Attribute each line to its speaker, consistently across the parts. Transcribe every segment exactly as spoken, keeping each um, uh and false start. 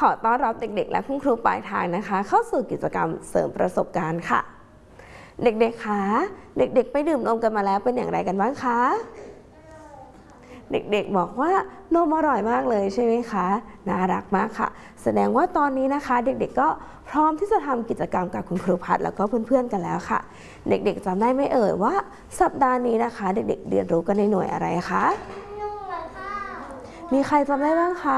Speaker 1: อต้อนรับเด็กๆและคุณครูปลายทางนะคะเข้าสู่กิจกรรมเสริมประสบการณ์ค่ะเด็กๆคะเด็กๆไปดื่มนมกันมาแล้วเป็นอย่างไรกันบ้างคะเด็กๆบอกว่านมอร่อยมากเลยใช่ไหมคะน่ารักมากค่ะแสดงว่าตอนนี้นะคะเด็กๆก็พร้อมที่จะทำกิจกรรมกับคุณครูพัดแล้วก็เพื่อนๆกันแล้วค่ะเด็กๆจำได้ไหมเอ่ยว่าสัปดาห์นี้นะคะเด็กๆเรียนรู้กันในหน่วยอะไรคะมีใครจำได้บ้างคะ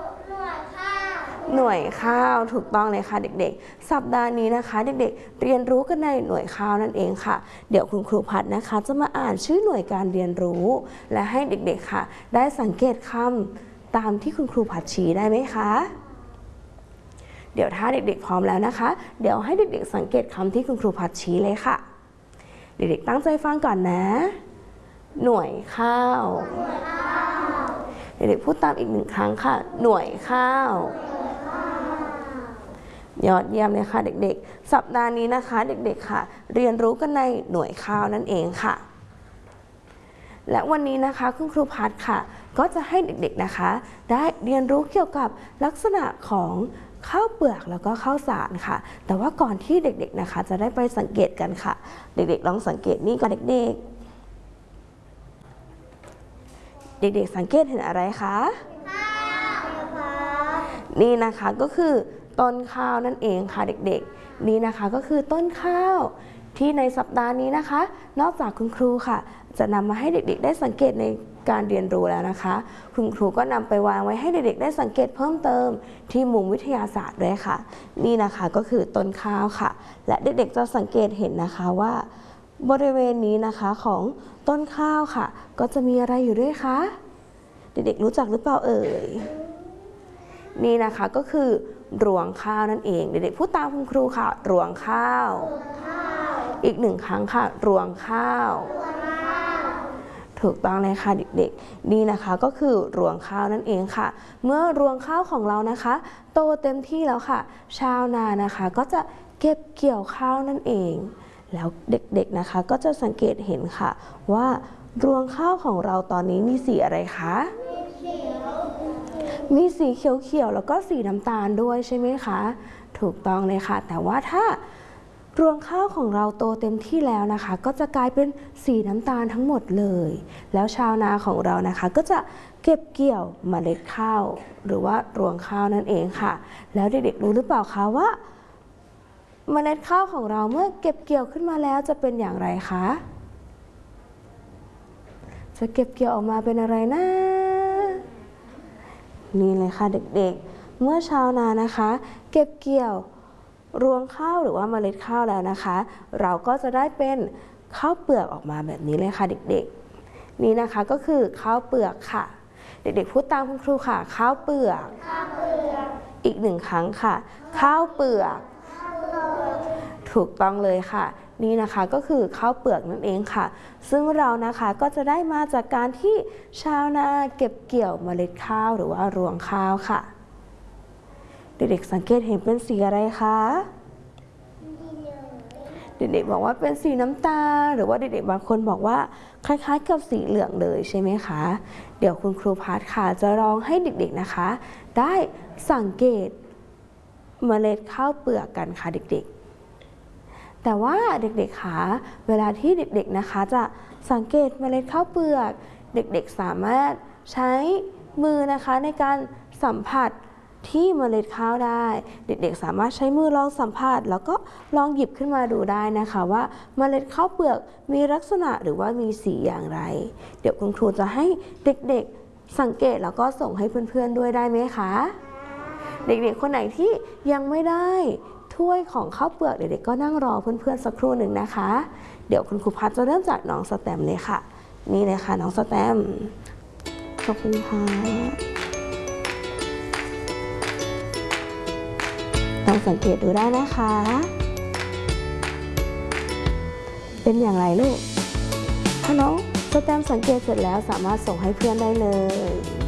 Speaker 1: หน่วยข้าวถูกต้องเลยค่ะเด็กๆสัปดาห์นี้นะคะเด็กๆเรียนรู้กันในหน่วยข้าวนั่นเองค่ะเดี๋ยวคุณครูพัดนะคะจะมาอ่านชื่อหน่วยการเรียนรู้และให้เด็กๆค่ะได้สังเกตคำตามที่คุณครูพัดชี้ได้ไหมคะเดี๋ยวถ้าเด็กๆพร้อมแล้วนะคะเดี๋ยวให้เด็กๆสังเกตคำที่คุณครูพัดชี้เลยค่ะเด็กๆตั้งใจฟังก่อนนะหน่วยข้าวเด็กๆพูดตามอีกหนึ่งครั้งค่ะหน่วยข้าวยอดเยี่ยมเลยค่ะเด็กๆสัปดาห์นี้นะคะเด็กๆค่ะเรียนรู้กันในหน่วยข้าวนั่นเองค่ะและวันนี้นะคะคุณครูพัดค่ะก็จะให้เด็กๆนะคะได้เรียนรู้เกี่ยวกับลักษณะของข้าวเปลือกแล้วก็ข้าวสารค่ะแต่ว่าก่อนที่เด็กๆนะคะจะได้ไปสังเกตกันค่ะเด็กๆลองสังเกตนี่ก่อนเด็กๆเด็กๆสังเกตเห็นอะไรคะนี่นะคะก็คือต้นข้าวนั่นเองค่ะเด็กๆนี่นะคะก็คือต้นข้าวที่ในสัปดาห์นี้นะคะนอกจากคุณครูค่ะจะนำมาให้เด็กๆได้สังเกตในการเรียนรู้แล้วนะคะคุณครูก็นำไปวางไว้ให้เด็กๆได้สังเกตเพิ่มเติมที่มุมวิทยาศาสตร์ด้วยค่ะนี่นะคะก็คือต้นข้าวค่ะและเด็กๆจะสังเกตเห็นนะคะว่าบริเวณนี้นะคะของต้นข้าวค่ะก็จะมีอะไรอยู่ด้วยคะเด็กๆรู้จักหรือเปล่าเอ่ยนี่นะคะก็คือรวงข้าวนั่นเองเด็กๆพูดตามคุณครูค่ะรวงข้าวอีกหนึ่งครั้งค่ะรวงข้าวถูกต้องเลยค่ะเด็กๆนี่นะคะก็คือรวงข้าวนั่นเองค่ะเมื่อรวงข้าวของเรานะคะโตเต็มที่แล้วค่ะชาวนานะคะก็จะเก็บเกี่ยวข้าวนั่นเองแล้วเด็กๆนะคะก็จะสังเกตเห็นค่ะว่ารวงข้าวของเราตอนนี้มีสีอะไรคะมีสีเขียวๆแล้วก็สีน้ำตาลด้วยใช่ไหมคะถูกต้องเลยค่ะแต่ว่าถ้ารวงข้าวของเราโตเต็มที่แล้วนะคะก็จะกลายเป็นสีน้ำตาลทั้งหมดเลยแล้วชาวนาของเรานะคะก็จะเก็บเกี่ยวเมล็ดข้าวหรือว่ารวงข้าวนั่นเองค่ะแล้วเด็กๆรู้หรือเปล่าคะว่าเมล็ดข้าวของเราเมื่อเก็บเกี่ยวขึ้นมาแล้วจะเป็นอย่างไรคะจะเก็บเกี่ยวออกมาเป็นอะไรนะนี่เลยค่ะเด็กๆเมื่อชาวนานะคะเก็บเกี่ยวรวงข้าวหรือว่าเมล็ดข้าวแล้วนะคะเราก็จะได้เป็นข้าวเปลือกออกมาแบบนี้เลยค่ะเด็กๆนี่นะคะก็คือข้าวเปลือกค่ะเด็กๆพูดตามคุณครูค่ะข้าวเปลือกอีกหนึ่งครั้งค่ะข้าวเปลือกถูกต้องเลยค่ะนี่นะคะก็คือข้าวเปลือกนั่นเองค่ะซึ่งเรานะคะก็จะได้มาจากการที่ชาวนาเก็บเกี่ยวเมล็ดข้าวหรือว่ารวงข้าวค่ะเด็กๆสังเกตเห็นเป็นสีอะไรคะเด็กๆบอกว่าเป็นสีน้ำตาลหรือว่าเด็กๆบางคนบอกว่าคล้ายๆกับสีเหลืองเลยใช่ไหมคะเดี๋ยวคุณครูพัดค่ะจะลองให้เด็กๆนะคะได้สังเกตเมล็ดข้าวเปลือกกันค่ะเด็กๆแต่ว่าเด็กๆคะเวลาที่เด็กๆนะคะจะสังเกตเมล็ดข้าวเปลือกเด็กๆสามารถใช้มือนะคะในการสัมผัสที่เมล็ดข้าวได้เด็กๆสามารถใช้มือลองสัมผัสแล้วก็ลองหยิบขึ้นมาดูได้นะคะว่าเมล็ดข้าวเปลือกมีลักษณะหรือว่ามีสีอย่างไรเดี๋ยวคุณครูจะให้เด็กๆสังเกตแล้วก็ส่งให้เพื่อนๆด้วยได้ไหมคะเด็กๆคนไหนที่ยังไม่ได้ถ้วยของข้าวเปลือกเด็กๆก็นั่งรอเพื่อนๆสักครู่หนึ่งนะคะเดี๋ยวคุณครูพัดจะเริ่มจากน้องสแตมเลยค่ะนี่เลยค่ะน้องสแตมขอบคุณค่ะลองสังเกตดูได้นะคะเป็นอย่างไรลูกถ้าน้องสแตมสังเกตเสร็จแล้วสามารถส่งให้เพื่อนได้เลย